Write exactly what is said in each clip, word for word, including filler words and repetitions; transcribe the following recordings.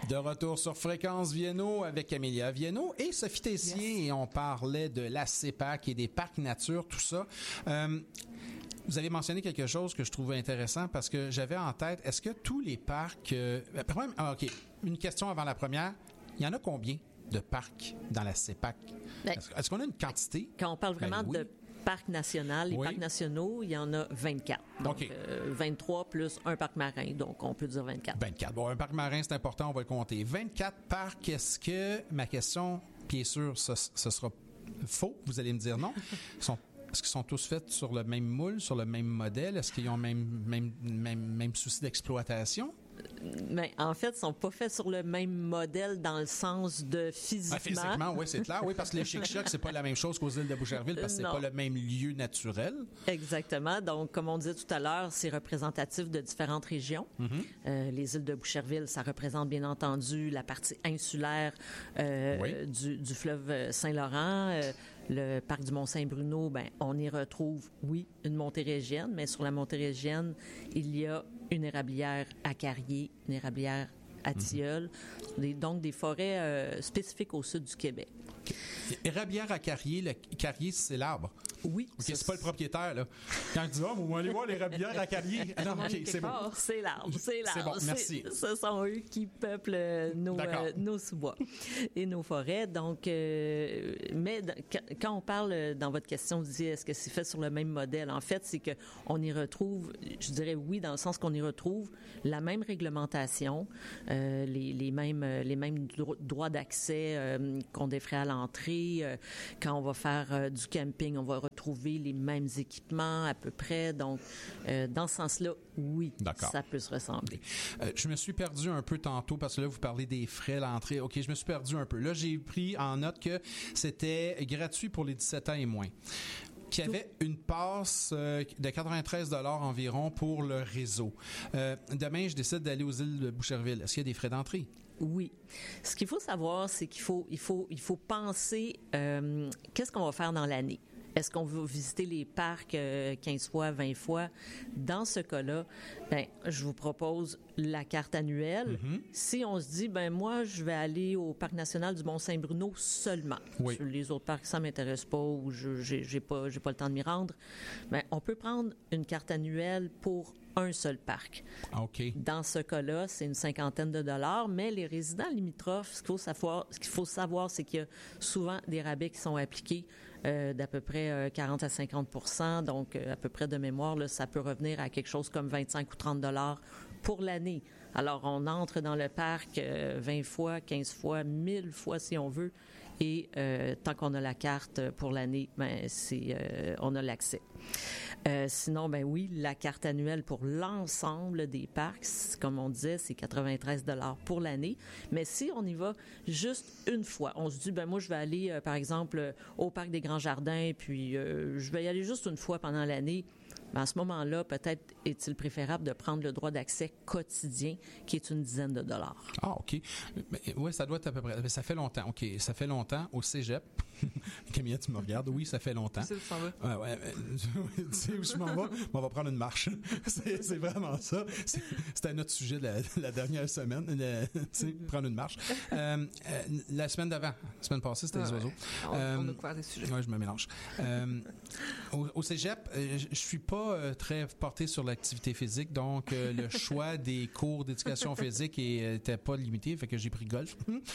De retour sur Fréquence Vienno avec Amélia Vienno et Sophie Tessier. Yes. Et on parlait de la CEPAC et des parcs nature, tout ça. Euh, vous avez mentionné quelque chose que je trouvais intéressant parce que j'avais en tête, est-ce que tous les parcs... Euh, ah, OK, une question avant la première. Il y en a combien de parcs dans la CEPAC? Ben, est-ce, est-ce qu'on a une quantité? Quand on parle vraiment ben, oui. de parc national, les oui. parcs nationaux, il y en a vingt-quatre. Donc, okay. euh, vingt-trois plus un parc marin. Donc, on peut dire vingt-quatre. vingt-quatre. Bon, un parc marin, c'est important, on va le compter. vingt-quatre parcs, est-ce que, ma question, bien sûr, ce, ce sera faux, vous allez me dire non. Ils sont, est-ce qu'ils sont tous faits sur le même moule, sur le même modèle? Est-ce qu'ils ont le même, même, même, même souci d'exploitation? Mais en fait, ils ne sont pas faits sur le même modèle dans le sens de physiquement. Ah, physiquement, oui, c'est clair. Oui, parce que les Chic-Chocs, c'est pas la même chose qu'aux îles de Boucherville parce que c'est pas le même lieu naturel. Exactement. Donc, comme on disait tout à l'heure, c'est représentatif de différentes régions. Mm-hmm. Euh, les îles de Boucherville, ça représente bien entendu la partie insulaire euh, oui. du, du fleuve Saint-Laurent. Euh, Le parc du Mont-Saint-Bruno, ben, on y retrouve, oui, une montérégienne, mais sur la montérégienne, il y a une érablière à Carrier, une érablière à Tilleul, mm-hmm. des, donc des forêts euh, spécifiques au sud du Québec. Érablière à Carrier, le Carrier, c'est l'arbre. Oui. OK, c'est, c'est pas le propriétaire, là. Quand je dis, oh, on va aller voir l'érablière à Carrier. Ah non, OK, c'est bon. C'est l'arbre, c'est l'arbre. C'est bon, merci. C'est, ce sont eux qui peuplent nos, euh, nos sous-bois et nos forêts. Donc, euh, mais quand on parle, dans votre question, vous dites, est-ce que c'est fait sur le même modèle? En fait, c'est qu'on y retrouve, je dirais oui, dans le sens qu'on y retrouve la même réglementation, euh, les, les mêmes, les mêmes droits d'accès euh, qu'on défrait à l'entrée. Euh, quand on va faire euh, du camping, on va retrouver les mêmes équipements à peu près. Donc, euh, dans ce sens-là, oui, D'accord. ça peut se ressembler. Euh, je me suis perdu un peu tantôt parce que là, vous parlez des frais à l'entrée. OK, je me suis perdu un peu. Là, j'ai pris en note que c'était gratuit pour les dix-sept ans et moins. Qu'il y avait une passe euh, de quatre-vingt-treize dollars environ pour le réseau. Euh, demain, je décide d'aller aux îles de Boucherville. Est-ce qu'il y a des frais d'entrée? Oui. Ce qu'il faut savoir, c'est qu'il faut, il faut, il faut penser euh, qu'est-ce qu'on va faire dans l'année. Est-ce qu'on veut visiter les parcs euh, quinze fois, vingt fois? Dans ce cas-là, ben, je vous propose la carte annuelle. Mm-hmm. Si on se dit, ben moi, je vais aller au Parc national du Mont-Saint-Bruno seulement. Oui. Sur les autres parcs, ça ne m'intéresse pas ou je j'ai, j'ai pas, j'ai pas le temps de m'y rendre. Ben, on peut prendre une carte annuelle pour un seul parc. OK. Dans ce cas-là, c'est une cinquantaine de dollars, mais les résidents limitrophes, ce qu'il faut savoir, ce qu'il faut savoir, c'est qu'il y a souvent des rabais qui sont appliqués euh, d'à peu près euh, quarante à cinquante pour cent. Donc, euh, à peu près de mémoire, là, ça peut revenir à quelque chose comme vingt-cinq ou trente dollars pour l'année. Alors, on entre dans le parc euh, vingt fois, quinze fois, mille fois si on veut. Et euh, tant qu'on a la carte pour l'année, ben, c'est, euh, on a l'accès. Euh, sinon, ben oui, la carte annuelle pour l'ensemble des parcs, comme on disait, c'est quatre-vingt-treize dollars pour l'année. Mais si on y va juste une fois, on se dit, ben moi, je vais aller, euh, par exemple, au Parc des Grands Jardins, puis euh, je vais y aller juste une fois pendant l'année. Ben à ce moment-là, peut-être est-il préférable de prendre le droit d'accès quotidien, qui est une dizaine de dollars. Ah, OK. Oui, ça doit être à peu près. Ça fait longtemps. OK, ça fait longtemps au cégep. Camilla, tu me regardes. Oui, ça fait longtemps. Tu sais où tu s'en vas? Ouais, ouais. Tu sais où je m'en vais? On va prendre une marche. C'est, c'est vraiment ça. C'est, c'était notre sujet de la, de la dernière semaine. Le, tu sais, prendre une marche. Euh, euh, la semaine d'avant, la semaine passée, c'était ah, les oiseaux. Ouais. On, euh, on a couvert des sujets. Oui, je me mélange. Euh, au, au cégep, euh, je suis pas euh, très porté sur l'activité physique, donc euh, le choix des cours d'éducation physique n'était pas limité, fait que j'ai pris golf,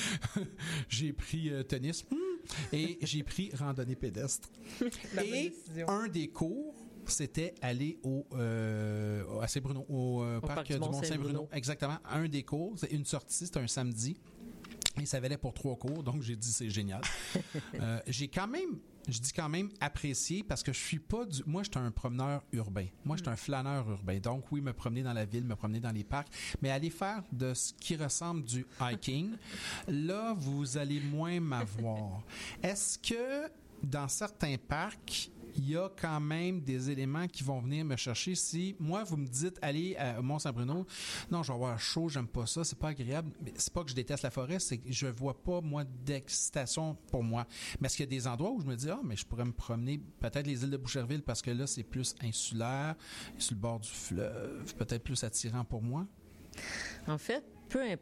j'ai pris euh, tennis et j'ai pris randonnée pédestre. Et un des cours, c'était aller au euh, à Saint-Bruno, au, euh, au parc, parc du Mont-Saint-Bruno. Exactement. Un des cours, c'est une sortie, c'était un samedi. Et ça valait pour trois cours, donc j'ai dit c'est génial. euh, j'ai quand même, je dis quand même apprécié parce que je suis pas du, moi je suis un promeneur urbain, moi je suis un flâneur urbain, donc oui me promener dans la ville, me promener dans les parcs, mais aller faire de ce qui ressemble du hiking, là vous allez moins m'avoir. Est-ce que dans certains parcs il y a quand même des éléments qui vont venir me chercher. Si moi, vous me dites, allez à Mont-Saint-Bruno, non, je vais avoir chaud, j'aime pas ça, c'est pas agréable. Mais c'est pas que je déteste la forêt, c'est que je vois pas, moi, d'excitation pour moi. Mais est-ce qu'il y a des endroits où je me dis, ah, mais je pourrais me promener, peut-être les îles de Boucherville, parce que là, c'est plus insulaire, sur le bord du fleuve, peut-être plus attirant pour moi? En fait, peu importe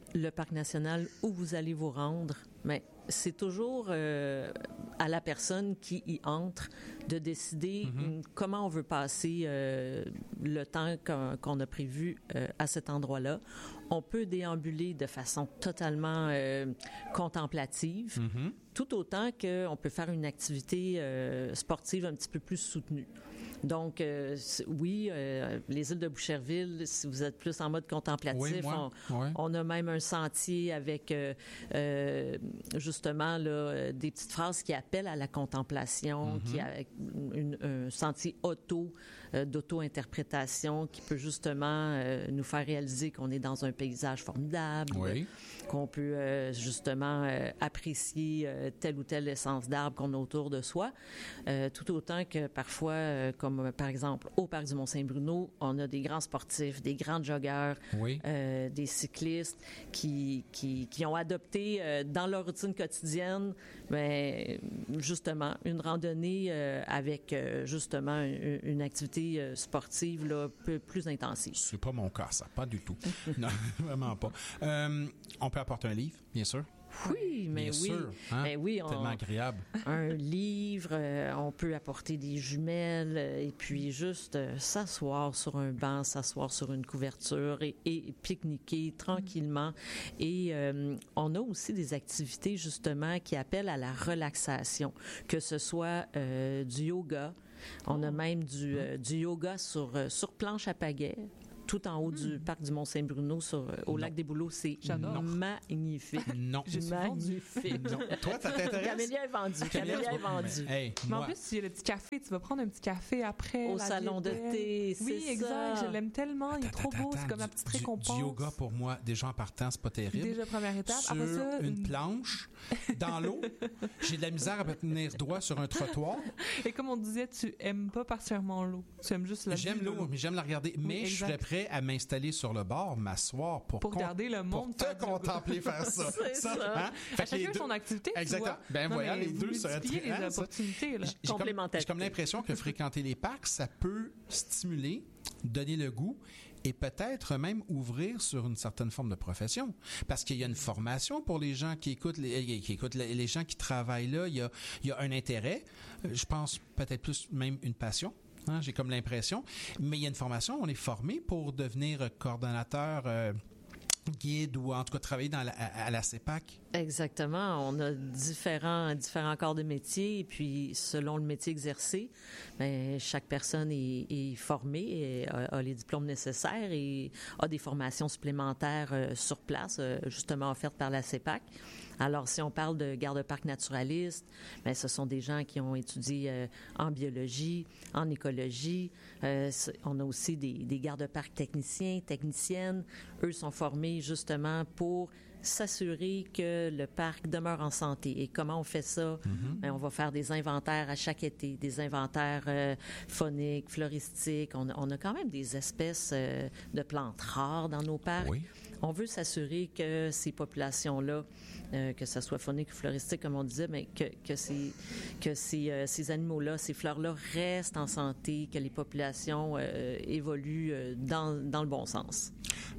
le parc national où vous allez vous rendre, mais c'est toujours euh, à la personne qui y entre de décider mm-hmm. comment on veut passer euh, le temps qu'on, qu'on a prévu euh, à cet endroit-là. On peut déambuler de façon totalement euh, contemplative, mm-hmm. tout autant qu'on peut faire une activité euh, sportive un petit peu plus soutenue. Donc, euh, oui, euh, les îles de Boucherville, si vous êtes plus en mode contemplatif, oui, moi, on, oui. on a même un sentier avec, euh, euh, justement, là, des petites phrases qui appellent à la contemplation, mm-hmm. qui a une, un sentier auto, euh, d'auto-interprétation qui peut justement euh, nous faire réaliser qu'on est dans un paysage formidable, oui. qu'on peut euh, justement euh, apprécier euh, telle ou telle essence d'arbre qu'on a autour de soi, euh, tout autant que parfois, euh, comme Comme, par exemple, au Parc du Mont-Saint-Bruno, on a des grands sportifs, des grands joggeurs, oui. euh, des cyclistes qui, qui, qui ont adopté euh, dans leur routine quotidienne, mais justement, une randonnée euh, avec euh, justement une, une activité euh, sportive là, peu plus intensive. C'est pas mon cas, ça. Pas du tout. Non, vraiment pas. Euh, on peut apporter un livre, bien sûr. Oui, mais Bien oui. sûr, hein? Mais oui, on, tellement agréable. Un livre, euh, on peut apporter des jumelles euh, et puis juste euh, s'asseoir sur un banc, s'asseoir sur une couverture et, et pique-niquer tranquillement. Et euh, on a aussi des activités justement qui appellent à la relaxation, que ce soit euh, du yoga. On a même du, euh, du yoga sur, euh, sur planche à pagaie. Tout en haut mmh. du parc du Mont-Saint-Bruno, sur, au lac des Bouleaux. C'est J'adore. magnifique. Non. Je suis magnifique. Non. Toi, ça t'intéresse? Camélia est vendue. Camélia est vendue. Mais, hey, mais moi... en plus, il y a le petit café. Tu vas prendre un petit café après. Au salon de thé, c'est oui, ça. exact. Je l'aime tellement. Il est trop beau. C'est comme du, la petite du, récompense. Du yoga, pour moi, déjà en partant, c'est pas terrible. Déjà première étape. Sur après ça, une, une planche, dans l'eau, j'ai de la misère à me tenir droit sur un trottoir. Et comme on disait, tu aimes pas particulièrement l'eau. Tu aimes juste la J'aime vue de l'eau, mais j'aime la regarder. Mais oui, je serais prêt à m'installer sur le bord, m'asseoir pour, pour regarder le monde, pour te contempler faire ça. C'est ça. ça. Hein? Fait chacun deux... son activité, exactement. Tu vois? Ben non, voilà, les deux seraient très les opportunités là. J'ai comme, j'ai comme l'impression que fréquenter les parcs, ça peut stimuler, donner le goût et peut-être même ouvrir sur une certaine forme de profession. Parce qu'il y a une formation pour les gens qui écoutent les, qui écoutent les, les gens qui travaillent là. Il y a, il y a un intérêt. Je pense peut-être plus même une passion. Hein, j'ai comme l'impression. Mais il y a une formation. On est formé pour devenir coordonnateur euh, guide ou en tout cas travailler dans la, à, à la C E P A C. Exactement. On a différents, différents corps de métier et puis selon le métier exercé, bien, chaque personne est, est formée et a, a les diplômes nécessaires et a des formations supplémentaires euh, sur place, euh, justement offertes par la C E P A C. Alors, si on parle de garde-parc naturaliste, bien, ce sont des gens qui ont étudié euh, en biologie, en écologie. Euh, on a aussi des, des garde-parc techniciens, techniciennes. Eux sont formés justement pour s'assurer que le parc demeure en santé. Et comment on fait ça? Mm-hmm. Bien, on va faire des inventaires à chaque été, des inventaires euh, fauniques, floristiques. On a, on a quand même des espèces euh, de plantes rares dans nos parcs. Oui. On veut s'assurer que ces populations-là, euh, que ce soit faunique ou floristique, comme on disait, mais que, que, ces, que ces, euh, ces animaux-là, ces fleurs-là restent en santé, que les populations euh, évoluent euh, dans, dans le bon sens.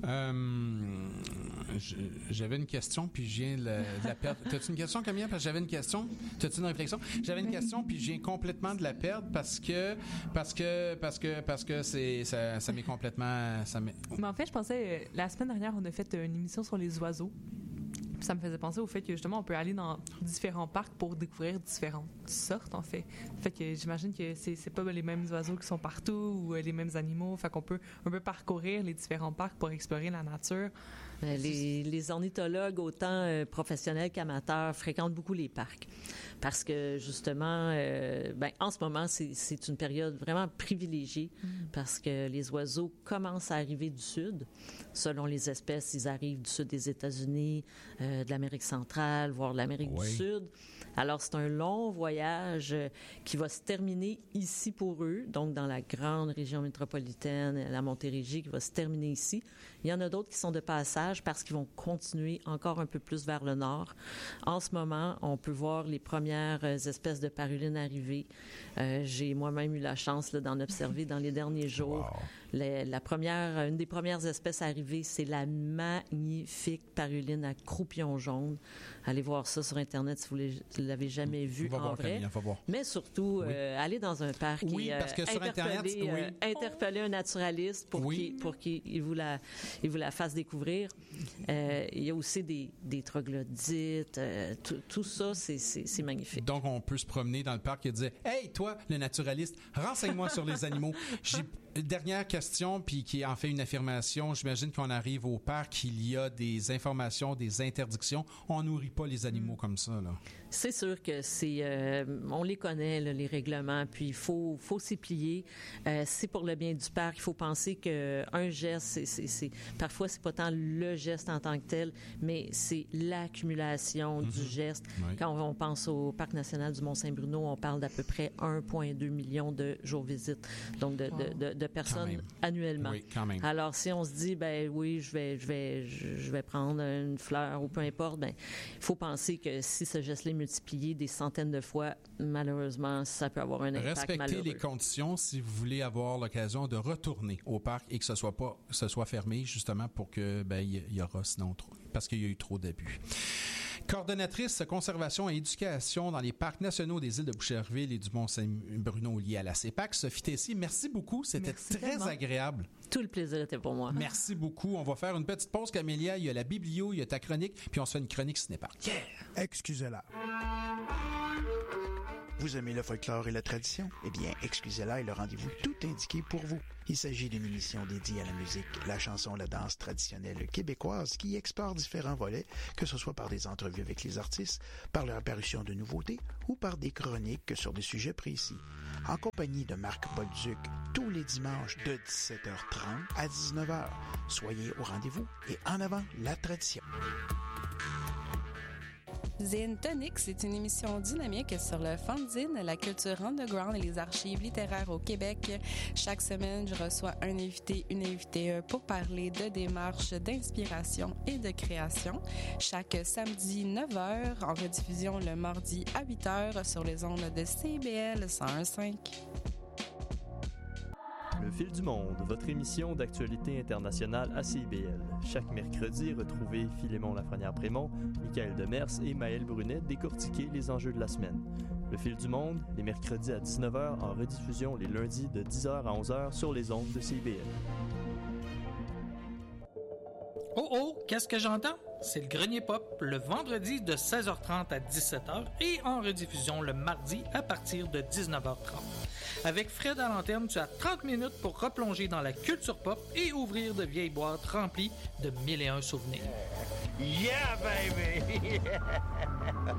Euh, j'avais une question, puis je viens de la, de la perdre. T'as-tu une question, Camille? Parce que j'avais une question. T'as-tu une réflexion? J'avais une question, puis je viens complètement de la perdre parce que parce que parce que parce que c'est ça, ça m'est complètement ça m'est... Mais en fait, je pensais la semaine dernière, on a fait une émission sur les oiseaux. Puis ça me faisait penser au fait que justement on peut aller dans différents parcs pour découvrir différentes sortes en fait. Fait que j'imagine que c'est c'est pas les mêmes oiseaux qui sont partout ou les mêmes animaux. Fait qu'on peut un peu parcourir les différents parcs pour explorer la nature. Les, les ornithologues, autant euh, professionnels qu'amateurs, fréquentent beaucoup les parcs parce que justement, euh, ben, en ce moment, c'est, c'est une période vraiment privilégiée mm. parce que les oiseaux commencent à arriver du sud. Selon les espèces, ils arrivent du sud des États-Unis, euh, de l'Amérique centrale, voire de l'Amérique oui. du Sud. Alors, c'est un long voyage euh, qui va se terminer ici pour eux, donc dans la grande région métropolitaine, la Montérégie, qui va se terminer ici. Il y en a d'autres qui sont de passage parce qu'ils vont continuer encore un peu plus vers le nord. En ce moment, on peut voir les premières espèces de parulines arriver. Euh, j'ai moi-même eu la chance là, d'en observer dans les derniers jours. Wow. La, la première, une des premières espèces arrivées, c'est la magnifique paruline à croupion jaune. Allez voir ça sur Internet si vous ne l'avez jamais vu on va en voir, vrai. Camille, on va voir. Mais surtout, Oui. euh, aller dans un parc Oui, et euh, parce que sur Internet, interpeller, oui. euh, interpeller un naturaliste pour Oui. qu'il pour qu'il vous la, il vous la fasse découvrir. Euh, il y a aussi des, des troglodytes. Euh, tout, tout ça, c'est, c'est, c'est magnifique. Donc, on peut se promener dans le parc et dire « Hey, toi, le naturaliste, renseigne-moi sur les animaux. » J'ai dernière question, puis qui est en fait une affirmation. J'imagine qu'on arrive au parc, il y a des informations, des interdictions. On nourrit pas les animaux comme ça, là. C'est sûr que c'est, euh, on les connaît là, les règlements, puis il faut, faut s'y plier. Euh, c'est pour le bien du parc. Il faut penser que un geste, c'est, c'est, c'est parfois c'est pas tant le geste en tant que tel, mais c'est l'accumulation mm-hmm. du geste. Oui. Quand on pense au parc national du Mont-Saint-Bruno, on parle d'à peu près un virgule deux million de jours visites, donc de, wow. de, de, de personnes annuellement. Oui, quand même. Alors si on se dit ben oui, je vais, je vais, je vais prendre une fleur ou peu importe, ben il faut penser que si ce geste-là multiplié des centaines de fois, malheureusement, ça peut avoir un impact Respectez malheureux. les conditions si vous voulez avoir l'occasion de retourner au parc et que ce soit pas, ce soit fermé, justement pour que ben il y, y aura sinon trop, parce qu'il y a eu trop d'abus. Coordonnatrice conservation et éducation dans les parcs nationaux des îles de Boucherville et du Mont-Saint-Bruno liés à la CEPAC. Sophie Tessier, merci beaucoup. C'était merci très tellement. agréable. Tout le plaisir était pour moi. Merci beaucoup. On va faire une petite pause, Camélia. Il y a la biblio, il y a ta chronique, puis on se fait une chronique ciné-parc. Yeah! Excusez-la. Vous aimez le folklore et la tradition? Eh bien, Excusez-la est le rendez-vous tout indiqué pour vous. Il s'agit d'une émission dédiée à la musique, la chanson, la danse traditionnelle québécoise qui explore différents volets, que ce soit par des entrevues avec les artistes, par leur apparition de nouveautés ou par des chroniques sur des sujets précis. En compagnie de Marc Bolduc, tous les dimanches de dix-sept heures trente à dix-neuf heures. Soyez au rendez-vous et en avant la tradition. Zine Tonic, c'est une émission dynamique sur le fanzine, la culture underground et les archives littéraires au Québec. Chaque semaine, je reçois un invité, une invitée pour parler de démarches d'inspiration et de création. Chaque samedi, neuf heures, en rediffusion le mardi à huit heures sur les ondes de C I B L cent un virgule cinq. Le fil du monde, votre émission d'actualité internationale à C I B L. Chaque mercredi, retrouvez Philémon Lafrenière-Prémont, Michael Demers et Maëlle Brunet décortiquer les enjeux de la semaine. Le fil du monde, les mercredis à dix-neuf heures, en rediffusion les lundis de dix heures à onze heures sur les ondes de C I B L. Oh oh, qu'est-ce que j'entends? C'est le Grenier Pop, le vendredi de seize heures trente à dix-sept heures et en rediffusion le mardi à partir de dix-neuf heures trente. Avec Fred à l'antenne, tu as trente minutes pour replonger dans la culture pop et ouvrir de vieilles boîtes remplies de mille et un souvenirs. Yeah, baby!